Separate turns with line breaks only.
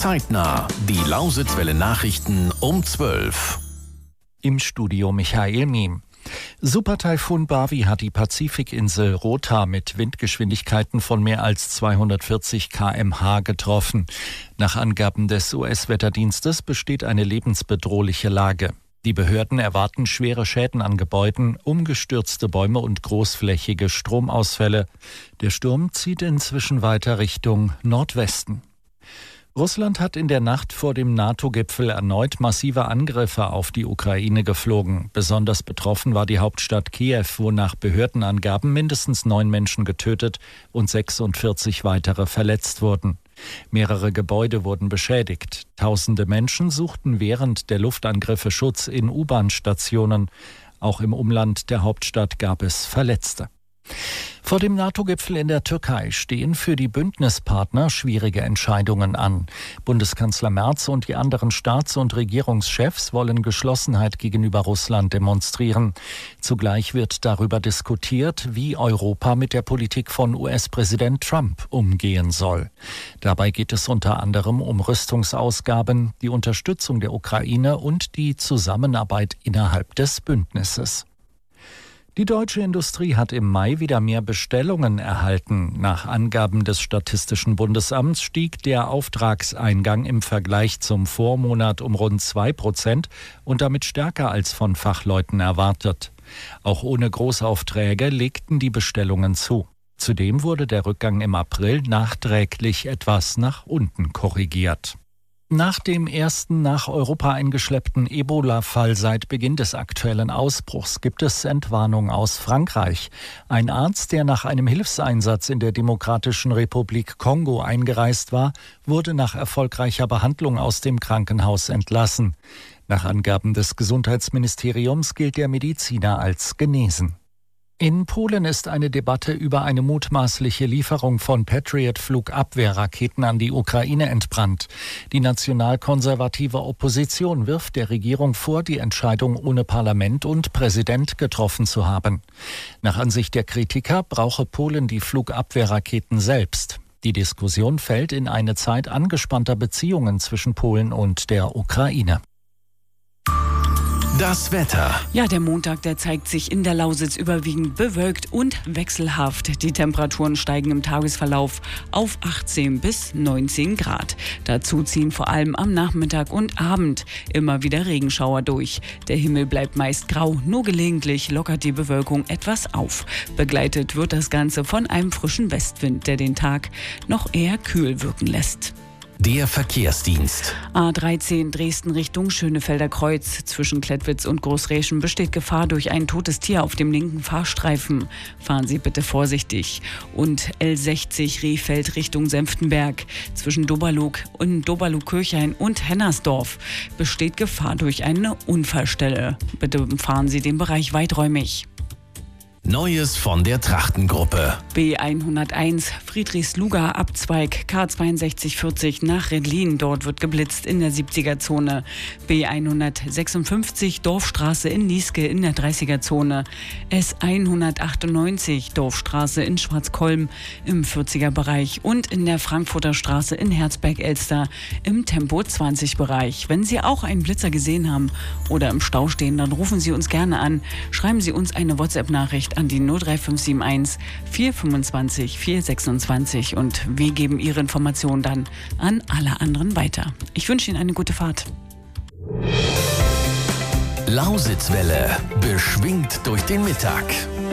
Zeitnah. Die Lausitzwelle Nachrichten um 12.
Im Studio Michael Miem. Supertaifun Bavi hat die Pazifikinsel Rota mit Windgeschwindigkeiten von mehr als 240 km/h getroffen. Nach Angaben des US-Wetterdienstes besteht eine lebensbedrohliche Lage. Die Behörden erwarten schwere Schäden an Gebäuden, umgestürzte Bäume und großflächige Stromausfälle. Der Sturm zieht inzwischen weiter Richtung Nordwesten. Russland hat in der Nacht vor dem NATO-Gipfel erneut massive Angriffe auf die Ukraine geflogen. Besonders betroffen war die Hauptstadt Kiew, wo nach Behördenangaben mindestens 9 Menschen getötet und 46 weitere verletzt wurden. Mehrere Gebäude wurden beschädigt. Tausende Menschen suchten während der Luftangriffe Schutz in U-Bahn-Stationen. Auch im Umland der Hauptstadt gab es Verletzte. Vor dem NATO-Gipfel in der Türkei stehen für die Bündnispartner schwierige Entscheidungen an. Bundeskanzler Merz und die anderen Staats- und Regierungschefs wollen Geschlossenheit gegenüber Russland demonstrieren. Zugleich wird darüber diskutiert, wie Europa mit der Politik von US-Präsident Trump umgehen soll. Dabei geht es unter anderem um Rüstungsausgaben, die Unterstützung der Ukraine und die Zusammenarbeit innerhalb des Bündnisses. Die deutsche Industrie hat im Mai wieder mehr Bestellungen erhalten. Nach Angaben des Statistischen Bundesamts stieg der Auftragseingang im Vergleich zum Vormonat um rund 2% und damit stärker als von Fachleuten erwartet. Auch ohne Großaufträge legten die Bestellungen zu. Zudem wurde der Rückgang im April nachträglich etwas nach unten korrigiert. Nach dem ersten nach Europa eingeschleppten Ebola-Fall seit Beginn des aktuellen Ausbruchs gibt es Entwarnung aus Frankreich. Ein Arzt, der nach einem Hilfseinsatz in der Demokratischen Republik Kongo eingereist war, wurde nach erfolgreicher Behandlung aus dem Krankenhaus entlassen. Nach Angaben des Gesundheitsministeriums gilt der Mediziner als genesen. In Polen ist eine Debatte über eine mutmaßliche Lieferung von Patriot-Flugabwehrraketen an die Ukraine entbrannt. Die nationalkonservative Opposition wirft der Regierung vor, die Entscheidung ohne Parlament und Präsident getroffen zu haben. Nach Ansicht der Kritiker brauche Polen die Flugabwehrraketen selbst. Die Diskussion fällt in eine Zeit angespannter Beziehungen zwischen Polen und der Ukraine.
Das Wetter.
Ja, der Montag, der zeigt sich in der Lausitz überwiegend bewölkt und wechselhaft. Die Temperaturen steigen im Tagesverlauf auf 18 bis 19 Grad. Dazu ziehen vor allem am Nachmittag und Abend immer wieder Regenschauer durch. Der Himmel bleibt meist grau, nur gelegentlich lockert die Bewölkung etwas auf. Begleitet wird das Ganze von einem frischen Westwind, der den Tag noch eher kühl wirken lässt.
Der Verkehrsdienst.
A13 Dresden Richtung Schönefelder Kreuz. Zwischen Klettwitz und Großräschen besteht Gefahr durch ein totes Tier auf dem linken Fahrstreifen. Fahren Sie bitte vorsichtig. Und L60 Rehfeld Richtung Senftenberg. Zwischen Doberlug-Kirchhain und Hennersdorf besteht Gefahr durch eine Unfallstelle. Bitte fahren Sie den Bereich weiträumig.
Neues von der Trachtengruppe.
B101 Friedrichsluger Abzweig K6240 nach Redlin. Dort wird geblitzt in der 70er-Zone. B156 Dorfstraße in Nieske in der 30er-Zone. S198 Dorfstraße in Schwarzkolm im 40er-Bereich und in der Frankfurter Straße in Herzberg-Elster im Tempo-20-Bereich. Wenn Sie auch einen Blitzer gesehen haben oder im Stau stehen, dann rufen Sie uns gerne an. Schreiben Sie uns eine WhatsApp-Nachricht an die 03571 425 426 und wir geben Ihre Informationen dann an alle anderen weiter. Ich wünsche Ihnen eine gute Fahrt.
Lausitzwelle, beschwingt durch den Mittag.